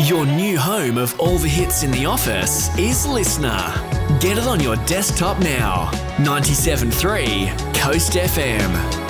Your new home of all the hits in the office is Listener. Get it on your desktop now. 97.3 Coast FM.